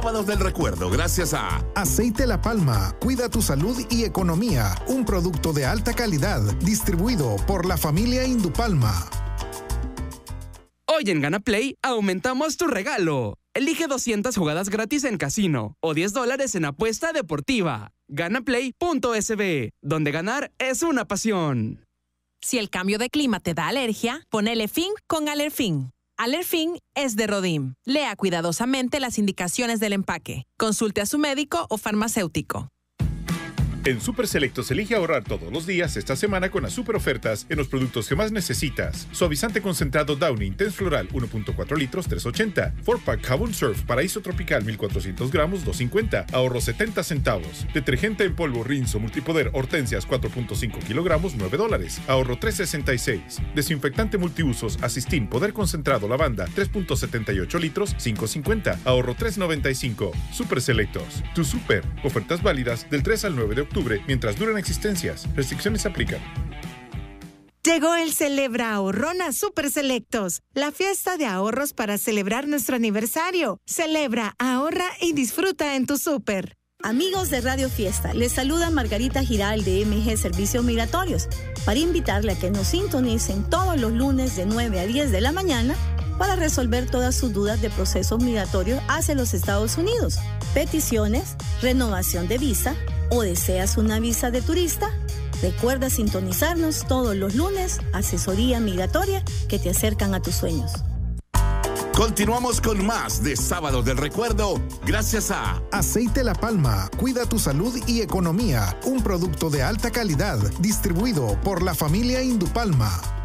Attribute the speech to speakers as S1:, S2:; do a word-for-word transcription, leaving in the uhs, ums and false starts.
S1: Sábados del Recuerdo, gracias a
S2: Aceite La Palma, cuida tu salud y economía. Un producto de alta calidad, distribuido por la familia Indupalma.
S3: Hoy en Gana Play aumentamos tu regalo. Elige doscientas jugadas gratis en casino o diez dólares en apuesta deportiva. Ganaplay punto es be, donde ganar es una pasión.
S4: Si el cambio de clima te da alergia, ponele fin con Alerfin. Alerfin es de Rodim. Lea cuidadosamente las indicaciones del empaque. Consulte a su médico o farmacéutico.
S5: En Super Selectos elige ahorrar todos los días esta semana con las super ofertas en los productos que más necesitas. Suavizante concentrado Downy Intense Floral uno punto cuatro litros tres ochenta. cuatro pack Jabón Surf Paraíso Tropical mil cuatrocientos gramos dos cincuenta. Ahorro setenta centavos. Detergente en polvo Rinzo Multipoder Hortensias cuatro punto cinco kilogramos nueve dólares. Ahorro tres sesenta y seis. Desinfectante multiusos Asistin Poder Concentrado Lavanda tres punto setenta y ocho litros cinco cincuenta. Ahorro tres noventa y cinco. Super Selectos. Tu super. Ofertas válidas del tres al nueve de octubre mientras duran existencias. Restricciones aplican.
S6: Llegó el Celebra Ahorrón a Super Selectos, la fiesta de ahorros para celebrar nuestro aniversario. Celebra, ahorra y disfruta en tu súper.
S7: Amigos de Radio Fiesta, les saluda Margarita Giral de M G Servicios Migratorios para invitarle a que nos sintonicen todos los lunes de nueve a diez de la mañana para resolver todas sus dudas de procesos migratorios hacia los Estados Unidos, peticiones, renovación de visa o deseas una visa de turista. Recuerda sintonizarnos todos los lunes, asesoría migratoria que te acercan a tus sueños.
S1: Continuamos con más de Sábados del Recuerdo, gracias a
S2: Aceite La Palma, cuida tu salud y economía. Un producto de alta calidad, distribuido por la familia Indupalma.